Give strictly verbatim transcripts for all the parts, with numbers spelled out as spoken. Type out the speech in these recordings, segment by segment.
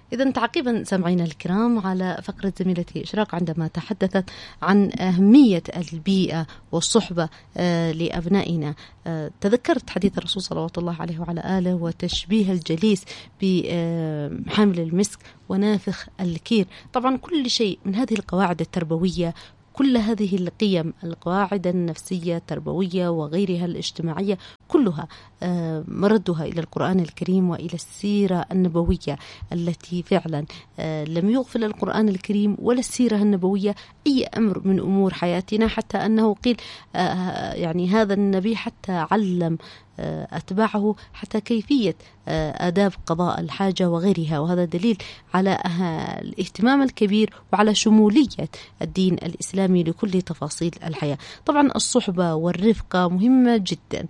إذن تعقيبا سمعينا الكرام على فقرة زميلتي إشراق عندما تحدثت عن أهمية البيئة والصحبة لأبنائنا، تذكرت حديث الرسول صلوات الله عليه وعلى آله وتشبيه الجليس بحامل المسك ونافخ الكير. طبعا كل شيء من هذه القواعد التربوية، كل هذه القيم، القواعد النفسية التربوية وغيرها الاجتماعية، كلها مردها إلى القرآن الكريم وإلى السيرة النبوية التي فعلا لم يغفل القرآن الكريم ولا السيرة النبوية أي أمر من أمور حياتنا، حتى أنه قيل يعني هذا النبي حتى علم أتباعه حتى كيفية آداب قضاء الحاجة وغيرها، وهذا دليل على الاهتمام الكبير وعلى شمولية الدين الإسلامي لكل تفاصيل الحياة. طبعا الصحبة والرفقة مهمة جدا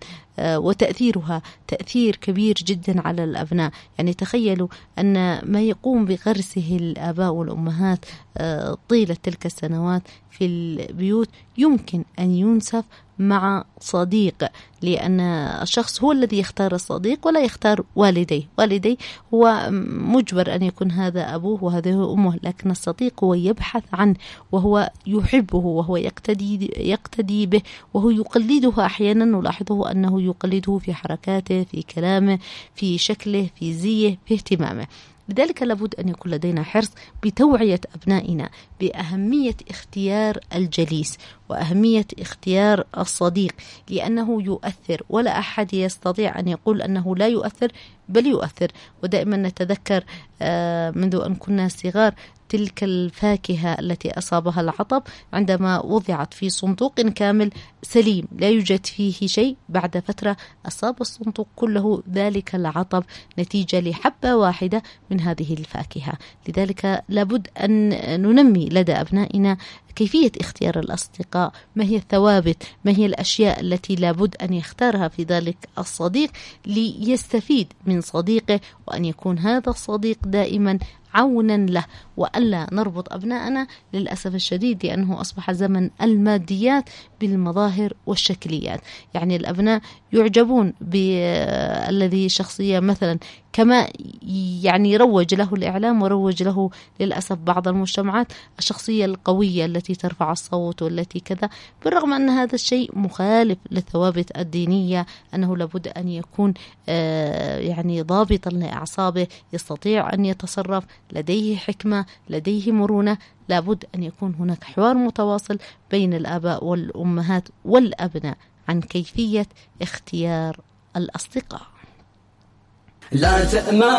وتأثيرها تأثير كبير جدا على الأبناء. يعني تخيلوا أن ما يقوم بغرسه الآباء والأمهات طيلة تلك السنوات في البيوت يمكن أن ينسف مع صديق، لأن الشخص هو الذي يختار الصديق ولا يختار والديه. والديه هو مجبر أن يكون هذا أبوه وهذه أمه، لكن الصديق هو يبحث عنه وهو يحبه وهو يقتدي, يقتدي به وهو يقلده. أحيانا نلاحظه أنه يقلده في حركاته، في كلامه، في شكله، في زيه، في اهتمامه. لذلك لابد أن يكون لدينا حرص بتوعية أبنائنا بأهمية اختيار الجليس وأهمية اختيار الصديق، لأنه يؤثر ولا أحد يستطيع أن يقول أنه لا يؤثر، بل يؤثر. ودائما نتذكر منذ أن كنا صغار تلك الفاكهة التي أصابها العطب عندما وضعت في صندوق كامل سليم لا يوجد فيه شيء، بعد فترة أصاب الصندوق كله ذلك العطب نتيجة لحبة واحدة من هذه الفاكهة. لذلك لابد أن ننمي لدى أبنائنا كيفية اختيار الأصدقاء، ما هي الثوابت، ما هي الأشياء التي لابد أن يختارها في ذلك الصديق ليستفيد من صديقه، وأن يكون هذا الصديق دائما عونا له، وألا نربط أبنائنا للأسف الشديد، لأنه أصبح زمن الماديات بالمظاهر والشكليات. يعني الأبناء يعجبون بالذي شخصية مثلا كما يعني روج له الإعلام وروج له للأسف بعض المجتمعات الشخصية القوية التي ترفع الصوت والتي كذا، بالرغم أن هذا الشيء مخالف للثوابت الدينية، أنه لابد أن يكون يعني ضابطا لأعصابه، يستطيع أن يتصرف، لديه حكمة، لديه مرونة. لابد أن يكون هناك حوار متواصل بين الآباء والأمهات والأبناء عن كيفية اختيار الأصدقاء. لا تأمن